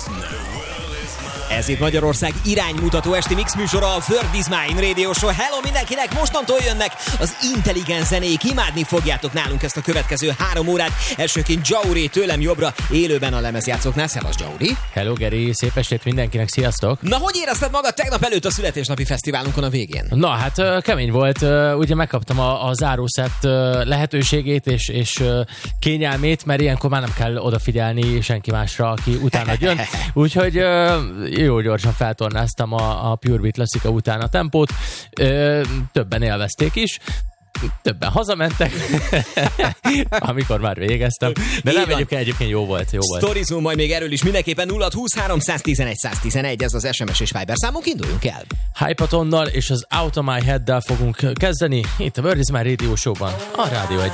Ez itt Magyarország iránymutató esti mix műsora, a World is Mine Radio Show. Hello mindenkinek, mostantól jönnek az intelligens zenék, imádni fogjátok nálunk ezt a következő 3 órát. Elsőként Jauri tőlem jobbra, élőben a lemezjátszóknál. Szevasz, Jauri! Hello Geri, szép estét mindenkinek, sziasztok! Na, hogy érezted magad tegnap előtt a születésnapi fesztiválunkon a végén? Na hát kemény volt, ugye megkaptam a zárószett lehetőségét és kényelmét, mert ilyenkor már nem kell odafigyelni senki másra, aki utána jön. Úgyhogy jó gyorsan feltornáztam a Pure Beat Classica után a tempót, többen élvezték is, többen hazamentek, amikor már végeztem. De nem, egyébként jó volt. Sztorizunk majd még erről is mindenképpen. 0-23-111-111, ez az SMS és Viber számunk, induljunk el. Hypatonnal és az Out of My Head-del fogunk kezdeni itt a World is Mine Radio Show-ban, a Rádió 1-en.